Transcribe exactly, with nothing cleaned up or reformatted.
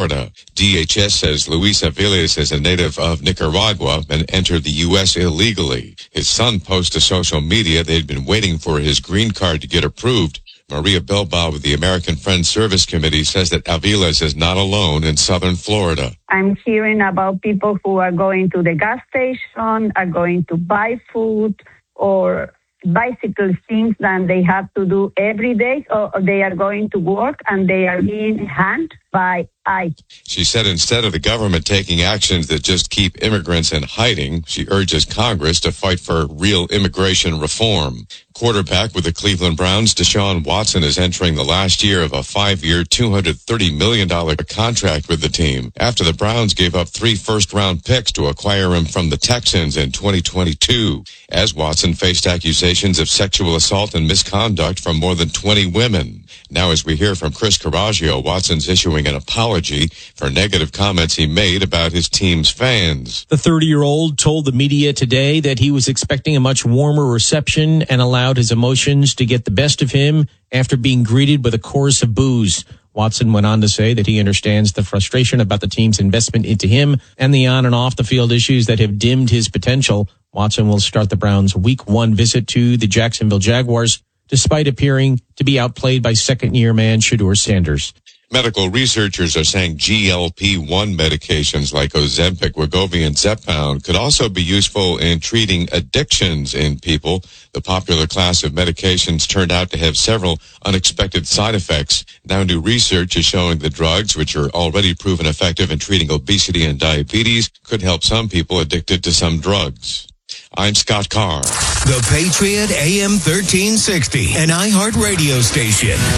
Florida. D H S says Luis Aviles is a native of Nicaragua and entered the U S illegally. His son posted to social media they'd been waiting for his green card to get approved. Maria Bilbao with the American Friends Service Committee says that Aviles is not alone in southern Florida. I'm hearing about people who are going to the gas station, are going to buy food, or bicycle things that they have to do every day, or they are going to work and they are being handed by ICE. She said instead of the government taking actions that just keep immigrants in hiding, she urges Congress to fight for real immigration reform. Quarterback with the Cleveland Browns, Deshaun Watson, is entering the last year of a five-year, two hundred thirty million dollars contract with the team after the Browns gave up three first-round picks to acquire him from the Texans in twenty twenty-two, as Watson faced accusations of sexual assault and misconduct from more than twenty women. Now, as we hear from Chris Caraggio, Watson's issuing an apology for negative comments he made about his team's fans. The thirty-year-old told the media today that he was expecting a much warmer reception and allowed his emotions to get the best of him after being greeted with a chorus of boos. Watson went on to say that he understands the frustration about the team's investment into him and the on and off the field issues that have dimmed his potential. Watson will start the Browns' week one visit to the Jacksonville Jaguars, despite appearing to be outplayed by second-year man Shedeur Sanders. Medical researchers are saying G L P one medications like Ozempic, Wegovy, and Zepbound could also be useful in treating addictions in people. The popular class of medications turned out to have several unexpected side effects. Now new research is showing the drugs, which are already proven effective in treating obesity and diabetes, could help some people addicted to some drugs. I'm Scott Carr. The Patriot A M thirteen sixty, an iHeart radio station.